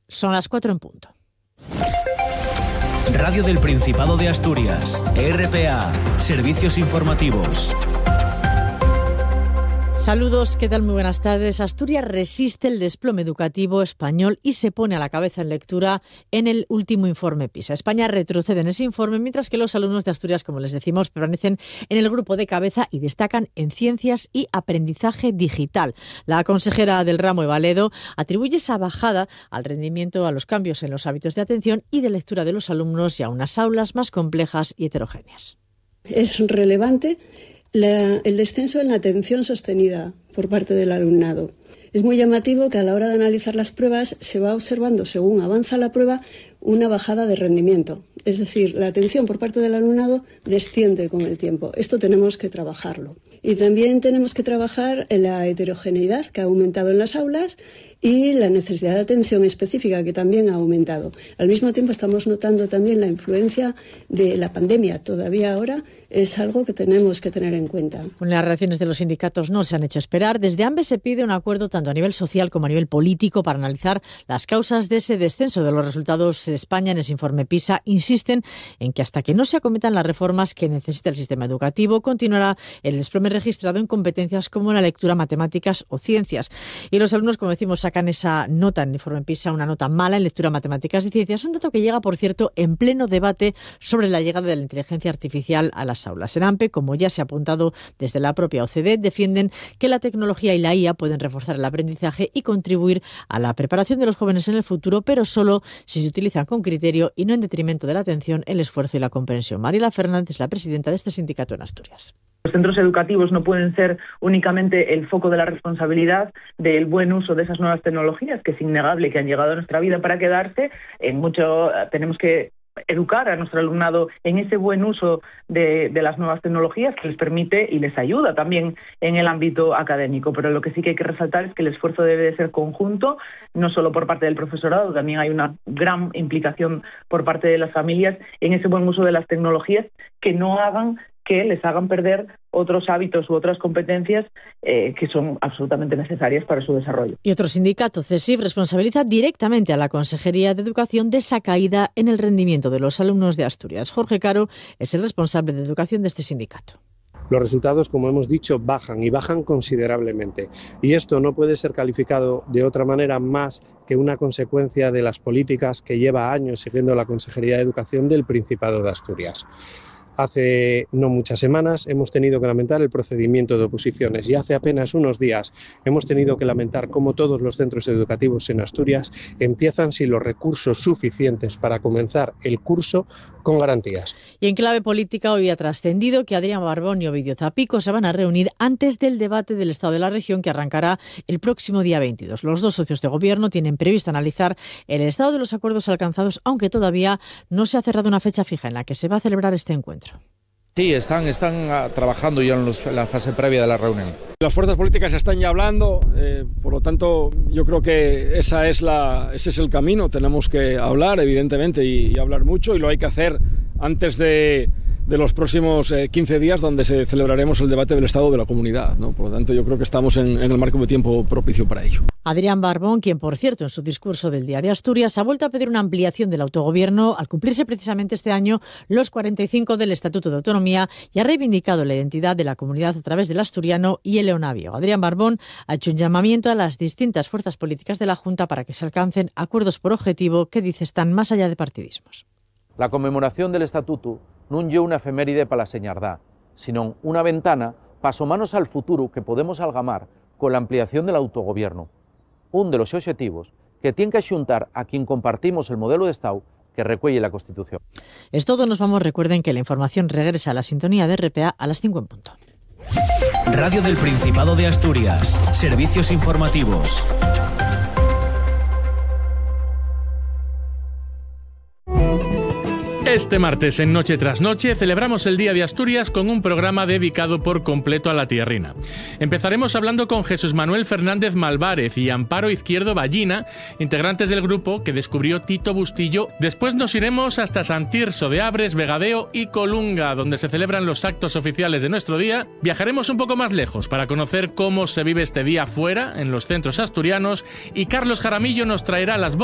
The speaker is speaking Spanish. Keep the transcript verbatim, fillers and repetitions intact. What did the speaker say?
Son las cuatro en punto. Radio del Principado de Asturias, R P A, Servicios Informativos. Saludos, ¿qué tal? Muy buenas tardes. Asturias resiste el desplome educativo español y se pone a la cabeza en lectura en el último informe PISA. España retrocede en ese informe, mientras que los alumnos de Asturias, como les decimos, permanecen en el grupo de cabeza y destacan en ciencias y aprendizaje digital. La consejera del ramo, Eva Ledo, atribuye esa bajada al rendimiento, a los cambios en los hábitos de atención y de lectura de los alumnos y a unas aulas más complejas y heterogéneas. Es relevante La, el descenso en la atención sostenida por parte del alumnado. Es muy llamativo que a la hora de analizar las pruebas se va observando, según avanza la prueba, una bajada de rendimiento. Es decir, la atención por parte del alumnado desciende con el tiempo. Esto tenemos que trabajarlo. Y también tenemos que trabajar en la heterogeneidad que ha aumentado en las aulas y la necesidad de atención específica que también ha aumentado. Al mismo tiempo estamos notando también la influencia de la pandemia. Todavía ahora es algo que tenemos que tener en cuenta. Bueno, las reacciones de los sindicatos no se han hecho esperar. Desde AMBE se pide un acuerdo tanto a nivel social como a nivel político para analizar las causas de ese descenso de los resultados de España en ese informe PISA. Insisten en que hasta que no se acometan las reformas que necesita el sistema educativo, continuará el desplome registrado en competencias como la lectura, matemáticas o ciencias. Y los alumnos, como decimos, sacan esa nota en el informe PISA, una nota mala en lectura, matemáticas y ciencias. Un dato que llega, por cierto, en pleno debate sobre la llegada de la inteligencia artificial a las aulas. En AMPE, como ya se ha apuntado desde la propia O C D E, defienden que la tecnología y la I A pueden reforzar el aprendizaje y contribuir a la preparación de los jóvenes en el futuro, pero solo si se utilizan con criterio y no en detrimento de la atención, el esfuerzo y la comprensión. Mariela Fernández es la presidenta de este sindicato en Asturias. Los centros educativos no pueden ser únicamente el foco de la responsabilidad del buen uso de esas nuevas tecnologías, que es innegable que han llegado a nuestra vida para quedarse. En mucho tenemos que educar a nuestro alumnado en ese buen uso de, de las nuevas tecnologías que les permite y les ayuda también en el ámbito académico. Pero lo que sí que hay que resaltar es que el esfuerzo debe de ser conjunto, no solo por parte del profesorado, también hay una gran implicación por parte de las familias en ese buen uso de las tecnologías que no hagan que les hagan perder otros hábitos u otras competencias eh, que son absolutamente necesarias para su desarrollo. Y otro sindicato, CESIF, responsabiliza directamente a la Consejería de Educación de esa caída en el rendimiento de los alumnos de Asturias. Jorge Caro es el responsable de educación de este sindicato. Los resultados, como hemos dicho, bajan y bajan considerablemente. Y esto no puede ser calificado de otra manera más que una consecuencia de las políticas que lleva años siguiendo la Consejería de Educación del Principado de Asturias. Hace no muchas semanas hemos tenido que lamentar el procedimiento de oposiciones y hace apenas unos días hemos tenido que lamentar cómo todos los centros educativos en Asturias empiezan sin los recursos suficientes para comenzar el curso con garantías. Y en clave política hoy ha trascendido que Adrián Barbón y Ovidio Zapico se van a reunir antes del debate del Estado de la Región que arrancará el próximo día veintidós. Los dos socios de gobierno tienen previsto analizar el estado de los acuerdos alcanzados, aunque todavía no se ha cerrado una fecha fija en la que se va a celebrar este encuentro. Sí, están, están trabajando ya en, los, en la fase previa de la reunión. Las fuerzas políticas están ya hablando, eh, por lo tanto yo creo que esa es la, ese es el camino. Tenemos que hablar, evidentemente, y, y hablar mucho, y lo hay que hacer antes de, de los próximos eh, quince días, donde se celebraremos el debate del Estado de la Comunidad, ¿no? Por lo tanto, yo creo que estamos en, en el marco de tiempo propicio para ello. Adrián Barbón, quien, por cierto, en su discurso del Día de Asturias ha vuelto a pedir una ampliación del autogobierno al cumplirse precisamente este año los cuarenta y cinco del Estatuto de Autonomía y ha reivindicado la identidad de la comunidad a través del asturiano y el leonavio. Adrián Barbón ha hecho un llamamiento a las distintas fuerzas políticas de la Junta para que se alcancen acuerdos por objetivo que, dice, están más allá de partidismos. La conmemoración del Estatuto non é unha efeméride para la señardá, sino una ventana para asomarnos al futuro que podemos algamar con la ampliación del autogobierno. Un de los objetivos que tiene que xuntar a quien compartimos el modelo de Estado que recuelle la Constitución. Es todo, nos vamos. Recuerden que la información regresa a la sintonía de R P A a las cinco en punto. Radio del Principado de Asturias. Servicios informativos. Este martes, en Noche tras Noche, celebramos el Día de Asturias con un programa dedicado por completo a la tierrina. Empezaremos hablando con Jesús Manuel Fernández Malvárez y Amparo Izquierdo Ballina, integrantes del grupo que descubrió Tito Bustillo. Después nos iremos hasta San Tirso de Abres, Vegadeo y Colunga, donde se celebran los actos oficiales de nuestro día. Viajaremos un poco más lejos para conocer cómo se vive este día fuera, en los centros asturianos, y Carlos Jaramillo nos traerá las